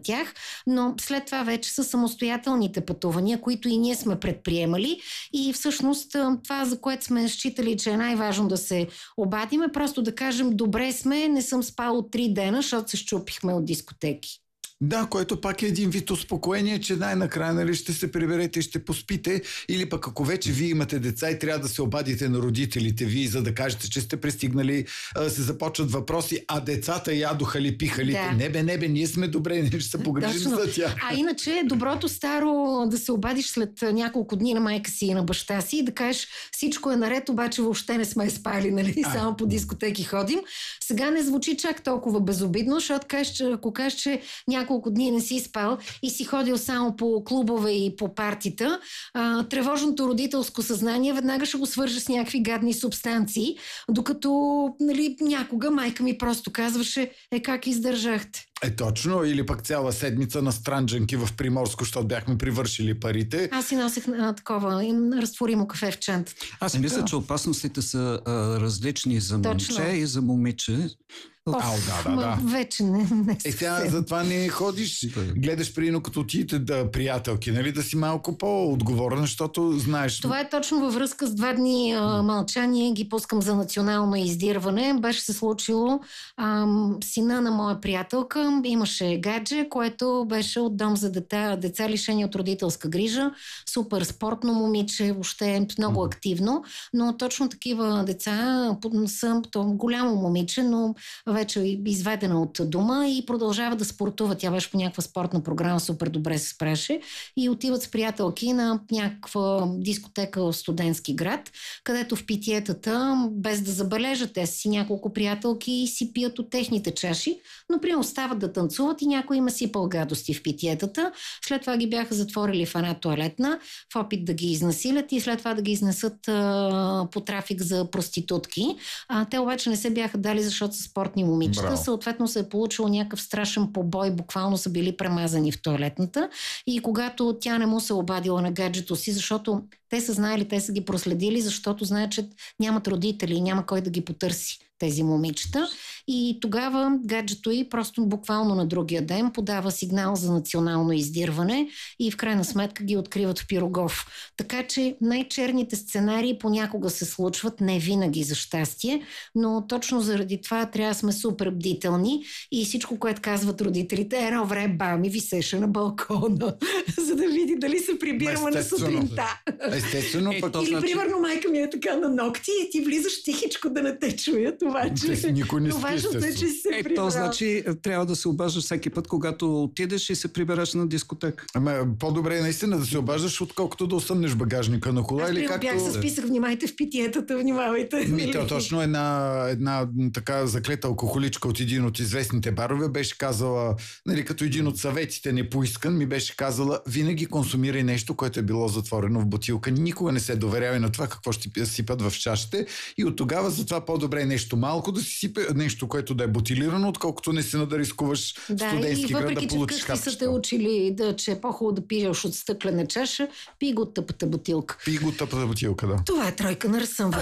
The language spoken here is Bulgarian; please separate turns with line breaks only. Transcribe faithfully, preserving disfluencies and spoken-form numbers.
тях, но след това вече са самостоятелните пътувания, които и ние сме предприемали и всъщност това, за което сме считали, че е най-важно да се обадим, е просто да кажем: добре сме, не съм спал от три дена, защото се щупихме от дискотеки.
Да, което пак е един вид успокоение, че най-накрая, нали, ще се приберете и ще поспите, или пък ако вече вие имате деца и трябва да се обадите на родителите ви, за да кажете, че сте пристигнали, се започват въпроси: а децата ядоха ли, пиха ли?
Да.
Не бе, не бе, ние сме добре, ние ще се погрижим
Точно.
за тях.
А иначе доброто старо да се обадиш след няколко дни на майка си и на баща си и да кажеш: всичко е наред, обаче въобще не сме спали, нали?
А.
Само по дискотеки ходим. Сега не звучи чак толкова безобидно, защото кажеш, че, ако кажеш, че няколко дни не си спал и си ходил само по клубове и по партита, а, тревожното родителско съзнание веднага ще го свърже с някакви гадни субстанции, докато, нали, някога майка ми просто казваше: е, как издържахте?
Е, точно, или пък цяла седмица на странджанки в Приморско, защото бяхме привършили парите.
Аз си носех а, такова им, разтворимо кафе в чантата.
Аз си мисля, че опасностите са а, различни за
Точно.
момче и за момиче.
Ау, да, да, да.
Вече не, не
Е, сега
съвсем.
затова не ходиш, гледаш приедно като отидете да приятелки, нали, да си малко по-отговорна, защото знаеш...
Това е точно във връзка с два дни а, мълчание, ги пускам за национално издирване. Беше се случило, а, сина на моя приятелка имаше гадже, което беше от дом за деца, деца лишени от родителска грижа. Супер спортно момиче, въобще много активно, но точно такива деца са, то голямо момиче, но вече е изведена от дома и продължава да спортува. Тя беше по някаква спортна програма, супер добре се справяше и отиват с приятелки на някаква дискотека в студентски град, където в питиетата, без да забележат, те си няколко приятелки и си пият от техните чаши, но при остават да танцуват и някой има сипал гадости в питиетата. След това ги бяха затворили в една тоалетна в опит да ги изнасилят и след това да ги изнесат а, по трафик за проститутки. А, те обаче не се бяха дали, защото са спортни момичета.
Браво.
Съответно се е получил някакъв страшен побой, буквално са били премазани в тоалетната и когато тя не му се обадила на гаджето си, защото те са знаели, те са ги проследили, защото знаят, че нямат родители и няма кой да ги потърси тези момичета. И тогава гаджето й просто буквално на другия ден подава сигнал за национално издирване и в крайна сметка ги откриват в Пирогов. Така че най-черните сценарии понякога се случват, не винаги за щастие, но точно заради това трябва да сме супер бдителни и всичко, което казват родителите: едно време баби висеше на балкона, за да види дали се прибираме на
Естествено.
сутринта.
Естествено,
Е,
пък...
то
Или
значи-
примерно майка ми е така на ногти и ти влизаш тихичко да не те чуят, обаче.
Те, никой не
Но
спи,
важното е, че
естествено.
си се
Е,
прибрал.
то значи трябва да се обаждаш всеки път, когато отидеш и се прибереш на дискотека.
Ама по-добре е наистина да се обаждаш, отколкото да осъмнеш багажника на кола.
Аз
Или
приема
както...
бях с списък: внимайте в питиетата, внимавайте.
Ми, то, точно една, една така заклета алкохоличка от един от известните барове беше казала, нали, като един от съветите не поискан, ми беше казала: винаги консумирай нещо, което е било затворено в бутилка. Никога не се доверявай на това какво ще сипят в чашите и от тогава затова по-добре е нещо малко да си сипе, нещо, което да е бутилирано, отколкото не си да рискуваш
Да,
студентски
и
град
въпреки,
да
че
получиш
вкъщи са те
хапчета.
учили, да, че е по-хубаво да пиеш от стъклена чаша, пи го от тъпата бутилка.
Пи го тъпата бутилка, да.
Това е тройка на ръсъм.